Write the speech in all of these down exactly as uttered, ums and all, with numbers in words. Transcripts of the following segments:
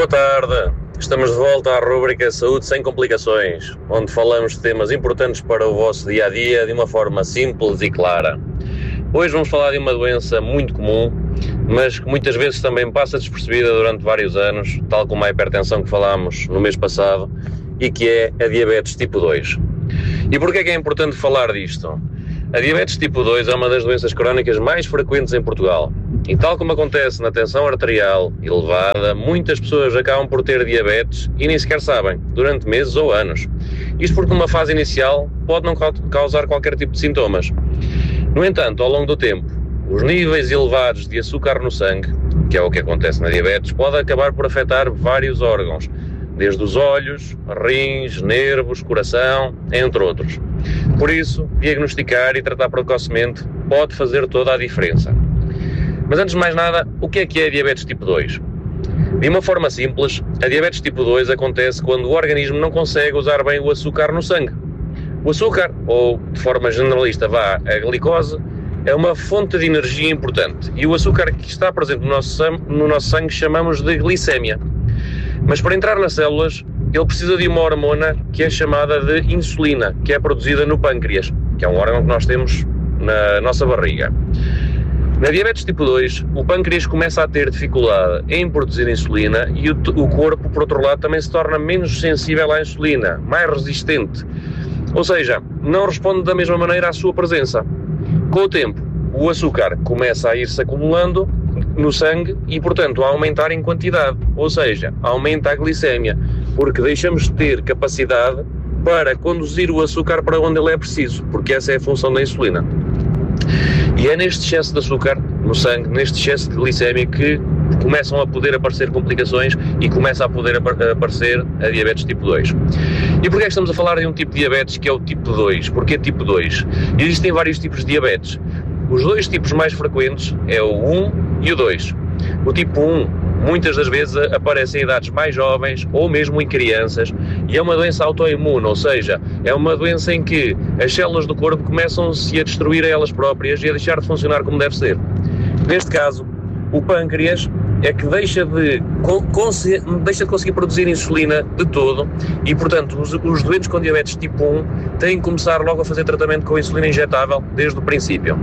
Boa tarde, estamos de volta à rúbrica Saúde Sem Complicações, onde falamos de temas importantes para o vosso dia-a-dia de uma forma simples e clara. Hoje vamos falar de uma doença muito comum, mas que muitas vezes também passa despercebida durante vários anos, tal como a hipertensão que falámos no mês passado, e que é a diabetes tipo dois. E porquê é que é importante falar disto? A diabetes tipo dois é uma das doenças crónicas mais frequentes em Portugal. E tal como acontece na tensão arterial elevada, muitas pessoas acabam por ter diabetes e nem sequer sabem, durante meses ou anos. Isto porque numa fase inicial pode não causar qualquer tipo de sintomas. No entanto, ao longo do tempo, os níveis elevados de açúcar no sangue, que é o que acontece na diabetes, pode acabar por afetar vários órgãos, desde os olhos, rins, nervos, coração, entre outros. Por isso, diagnosticar e tratar precocemente pode fazer toda a diferença. Mas antes de mais nada, o que é que é a diabetes tipo dois? De uma forma simples, a diabetes tipo dois acontece quando o organismo não consegue usar bem o açúcar no sangue. O açúcar, ou de forma generalista vá, a glicose, é uma fonte de energia importante e o açúcar que está presente no nosso, no nosso sangue chamamos de glicémia. Mas para entrar nas células, ele precisa de uma hormona que é chamada de insulina, que é produzida no pâncreas, que é um órgão que nós temos na nossa barriga. Na diabetes tipo dois, o pâncreas começa a ter dificuldade em produzir insulina e o, o corpo, por outro lado, também se torna menos sensível à insulina, mais resistente. Ou seja, não responde da mesma maneira à sua presença. Com o tempo, o açúcar começa a ir-se acumulando no sangue e, portanto, a aumentar em quantidade. Ou seja, aumenta a glicémia, porque deixamos de ter capacidade para conduzir o açúcar para onde ele é preciso, porque essa é a função da insulina. E é neste excesso de açúcar no sangue, neste excesso de glicémia, que começam a poder aparecer complicações e começa a poder aparecer a diabetes tipo dois. E porquê é que estamos a falar de um tipo de diabetes que é o tipo dois? Porquê tipo dois? Existem vários tipos de diabetes. Os dois tipos mais frequentes é o um e o dois. O tipo um, muitas das vezes, aparece em idades mais jovens ou mesmo em crianças e é uma doença autoimune, ou seja, é uma doença em que as células do corpo começam-se a destruir a elas próprias e a deixar de funcionar como deve ser. Neste caso, o pâncreas é que deixa de, deixa de conseguir produzir insulina de todo e, portanto, os, os doentes com diabetes tipo um têm que começar logo a fazer tratamento com insulina injetável desde o princípio.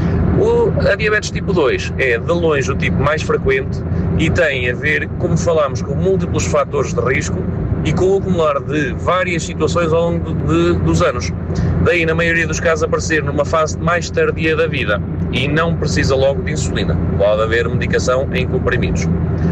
O, a diabetes tipo dois é, de longe, o tipo mais frequente e tem a ver, como falámos, com múltiplos fatores de risco e com o acumular de várias situações ao longo de, dos anos. Daí, na maioria dos casos, aparecer numa fase mais tardia da vida e não precisa logo de insulina. Pode haver medicação em comprimidos.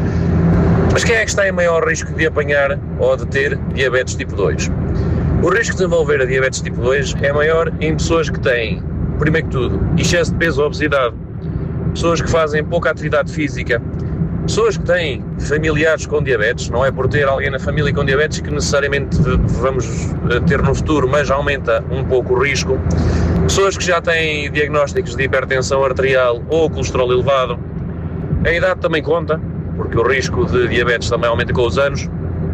Mas quem é que está em maior risco de apanhar ou de ter diabetes tipo dois? O risco de desenvolver a diabetes tipo dois é maior em pessoas que têm, primeiro que tudo, excesso de peso ou obesidade, pessoas que fazem pouca atividade física, pessoas que têm familiares com diabetes, não é por ter alguém na família com diabetes que necessariamente vamos ter no futuro, mas aumenta um pouco o risco, pessoas que já têm diagnósticos de hipertensão arterial ou colesterol elevado. A idade também conta, porque o risco de diabetes também aumenta com os anos,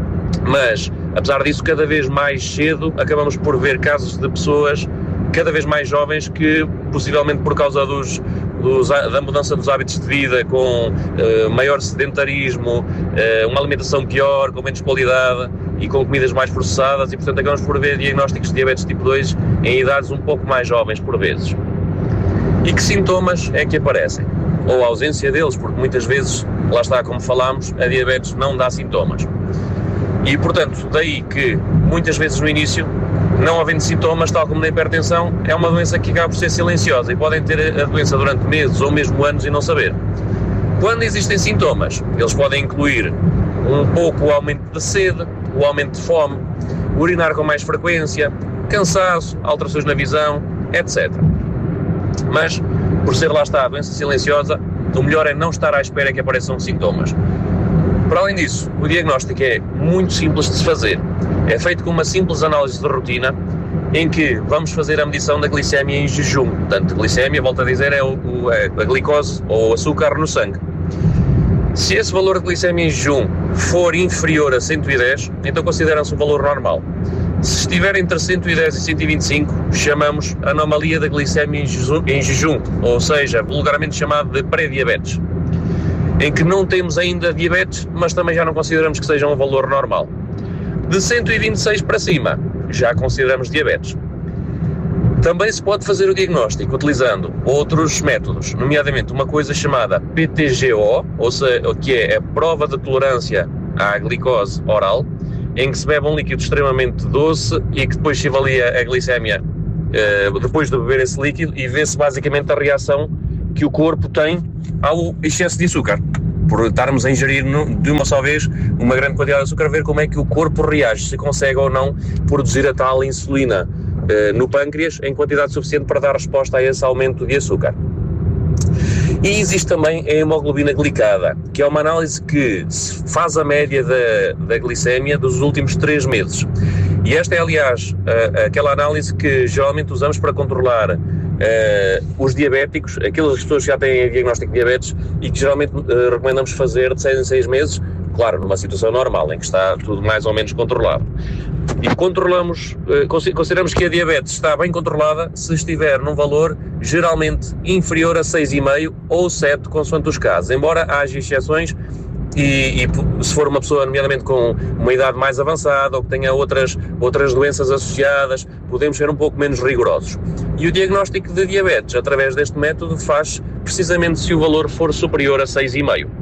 mas apesar disso, cada vez mais cedo acabamos por ver casos de pessoas cada vez mais jovens que, possivelmente por causa dos, dos, da mudança dos hábitos de vida, com uh, maior sedentarismo, uh, uma alimentação pior, com menos qualidade e com comidas mais processadas, e portanto acabamos por ver diagnósticos de diabetes tipo dois em idades um pouco mais jovens por vezes. E que sintomas é que aparecem? Ou a ausência deles, porque muitas vezes, lá está, como falámos, a diabetes não dá sintomas. E portanto, daí que muitas vezes no início, não havendo sintomas, tal como na hipertensão, é uma doença que acaba por ser silenciosa e podem ter a doença durante meses ou mesmo anos e não saber. Quando existem sintomas, eles podem incluir um pouco o aumento da sede, o aumento de fome, urinar com mais frequência, cansaço, alterações na visão, etcétera. Mas, por ser lá está a doença silenciosa, o melhor é não estar à espera que apareçam sintomas. Para além disso, o diagnóstico é muito simples de se fazer. É feito com uma simples análise de rotina, em que vamos fazer a medição da glicémia em jejum. Portanto, a glicémia, volto a dizer, é, o, o, é a glicose ou o açúcar no sangue. Se esse valor de glicémia em jejum for inferior a cento e dez, então considera-se um valor normal. Se estiver entre cento e dez e cento e vinte e cinco, chamamos anomalia da glicémia em jejum, em jejum, ou seja, vulgarmente chamado de pré-diabetes. em que não temos ainda diabetes, mas também já não consideramos que seja um valor normal. De cento e vinte e seis para cima, já consideramos diabetes. Também se pode fazer o diagnóstico utilizando outros métodos, nomeadamente uma coisa chamada P T G O, ou seja, que é a prova de tolerância à glicose oral, em que se bebe um líquido extremamente doce e que depois se avalia a glicémia uh, depois de beber esse líquido e vê-se basicamente a reação que o corpo tem ao excesso de açúcar. Por estarmos a ingerir de uma só vez uma grande quantidade de açúcar, ver como é que o corpo reage, se consegue ou não produzir a tal insulina uh, no pâncreas em quantidade suficiente para dar resposta a esse aumento de açúcar. E existe também a hemoglobina glicada, que é uma análise que faz a média da, da glicémia dos últimos três meses. E esta é, aliás, a, aquela análise que geralmente usamos para controlar Uh, os diabéticos, aquelas pessoas que já têm diagnóstico de diabetes e que geralmente uh, recomendamos fazer de seis em seis meses, claro, numa situação normal, em que está tudo mais ou menos controlado. E controlamos, uh, consideramos que a diabetes está bem controlada se estiver num valor geralmente inferior a seis vírgula cinco ou sete, consoante os casos, embora haja exceções. E, e se for uma pessoa, nomeadamente com uma idade mais avançada ou que tenha outras, outras doenças associadas, podemos ser um pouco menos rigorosos. E o diagnóstico de diabetes, através deste método, faz precisamente se o valor for superior a seis vírgula cinco.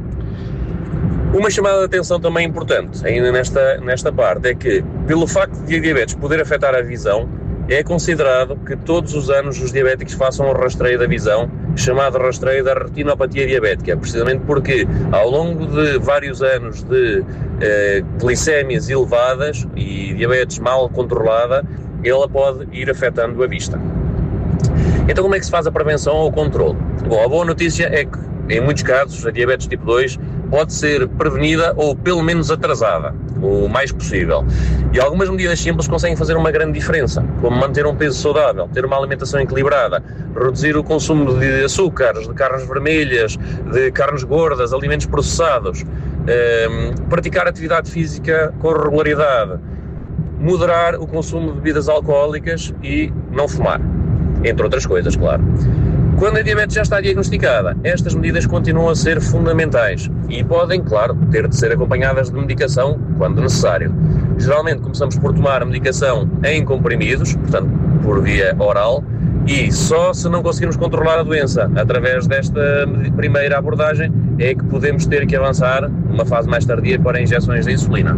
Uma chamada de atenção também importante, ainda nesta, nesta parte, é que, pelo facto de a diabetes poder afetar a visão, é considerado que todos os anos os diabéticos façam um rastreio da visão, chamado rastreio da retinopatia diabética, precisamente porque ao longo de vários anos de eh, glicémias elevadas e diabetes mal controlada, ela pode ir afetando a vista. Então como é que se faz a prevenção ou o controle? Bom, a boa notícia é que em muitos casos a diabetes tipo dois pode ser prevenida ou pelo menos atrasada, o mais possível. E algumas medidas simples conseguem fazer uma grande diferença, como manter um peso saudável, ter uma alimentação equilibrada, reduzir o consumo de açúcares, de carnes vermelhas, de carnes gordas, alimentos processados, eh, praticar atividade física com regularidade, moderar o consumo de bebidas alcoólicas e não fumar, entre outras coisas, claro. Quando a diabetes já está diagnosticada, estas medidas continuam a ser fundamentais e podem, claro, ter de ser acompanhadas de medicação quando necessário. Geralmente começamos por tomar a medicação em comprimidos, portanto, por via oral, e só se não conseguirmos controlar a doença através desta primeira abordagem é que podemos ter que avançar numa fase mais tardia para injeções de insulina.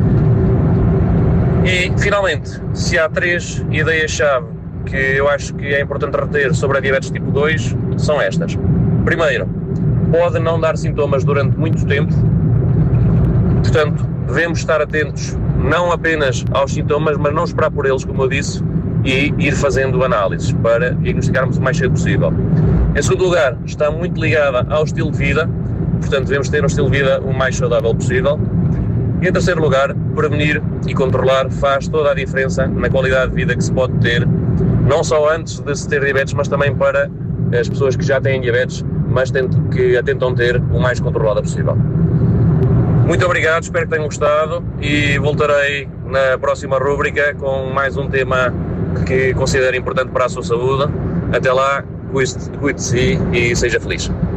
E, finalmente, se há três ideias-chave que eu acho que é importante reter sobre a diabetes tipo dois, são estas. Primeiro, pode não dar sintomas durante muito tempo, portanto, devemos estar atentos não apenas aos sintomas, mas não esperar por eles, como eu disse, e ir fazendo análises para diagnosticarmos o mais cedo possível. Em segundo lugar, está muito ligada ao estilo de vida, portanto, devemos ter um estilo de vida o mais saudável possível. E em terceiro lugar, prevenir e controlar faz toda a diferença na qualidade de vida que se pode ter, não só antes de se ter diabetes, mas também para as pessoas que já têm diabetes, mas que a tentam ter o mais controlada possível. Muito obrigado, espero que tenham gostado e voltarei na próxima rúbrica com mais um tema que considero importante para a sua saúde. Até lá, cuide-se e seja feliz.